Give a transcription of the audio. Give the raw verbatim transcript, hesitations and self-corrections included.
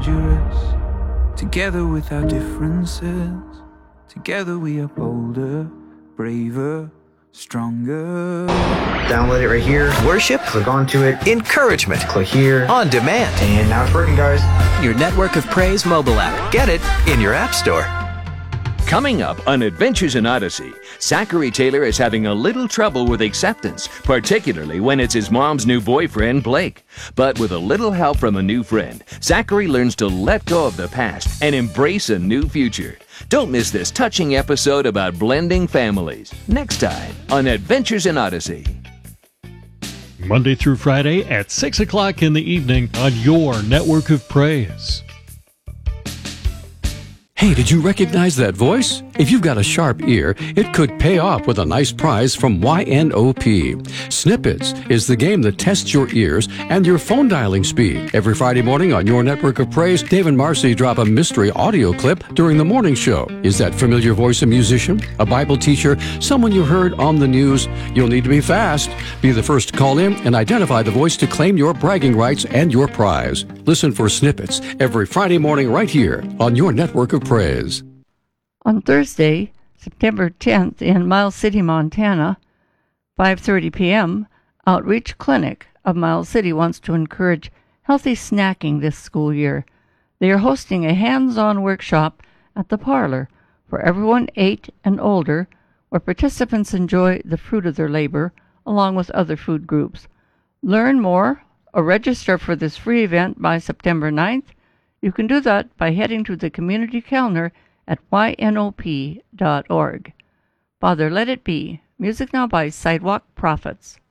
dangerous. Together with our differences, together we are bolder, braver, stronger. Download it right here. Worship, Click onto it. encouragement, Click here. on demand. And now it's working, guys. Your Network of Praise mobile app. Get it in your app store. Coming up on Adventures in Odyssey, Zachary Taylor is having a little trouble with acceptance, particularly when it's his mom's new boyfriend, Blake. But with a little help from a new friend, Zachary learns to let go of the past and embrace a new future. Don't miss this touching episode about blending families. Next time on Adventures in Odyssey. Monday through Friday at six o'clock in the evening on your Network of Praise. Hey, did you recognize that voice? If you've got a sharp ear, it could pay off with a nice prize from Y N O P. Snippets is the game that tests your ears and your phone dialing speed. Every Friday morning on your Network of Praise, Dave and Marcy drop a mystery audio clip during the morning show. Is that familiar voice a musician, a Bible teacher, someone you heard on the news? You'll need to be fast. Be the first to call in and identify the voice to claim your bragging rights and your prize. Listen for Snippets every Friday morning right here on your Network of Praise. On Thursday, September tenth, in Miles City, Montana, five thirty p.m., Outreach Clinic of Miles City wants to encourage healthy snacking this school year. They are hosting a hands-on workshop at the Parlor for everyone eight and older, where participants enjoy the fruit of their labor along with other food groups. Learn more or register for this free event by September ninth. You can do that by heading to the community calendar at y n o p dot org. Father, let it be. Music now by Sidewalk Prophets.